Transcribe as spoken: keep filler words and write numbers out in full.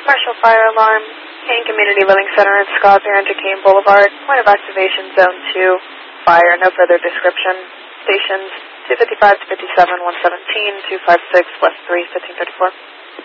Marshall Fire Alarm, Kane Community Living Center at Scott Barrington Kane Boulevard. Point of activation, Zone two. Fire, no further description. Stations two fifty-five to fifty-seven, one seventeen, two fifty-six, West three, fifteen thirty-four.